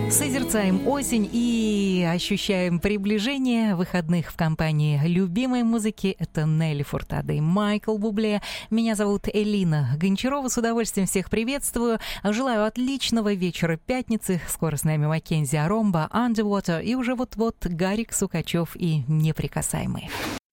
Созерцаем осень и ощущаем приближение выходных в компании любимой музыки. Это Нелли Фуртадо и Майкл Бубле. Меня зовут Элина Гончарова. С удовольствием всех приветствую. Желаю отличного вечера пятницы. Скоро с нами Маккензи Аромба, Underwater и уже вот-вот Гарик Сукачев и Неприкасаемые.